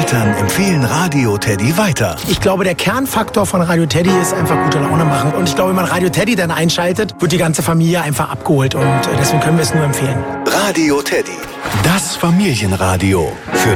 Eltern empfehlen Radio Teddy weiter. Ich glaube, der Kernfaktor von Radio Teddy ist einfach gute Laune machen. Und ich glaube, wenn man Radio Teddy dann einschaltet, wird die ganze Familie einfach abgeholt. Und deswegen können wir es nur empfehlen. Radio Teddy, das Familienradio für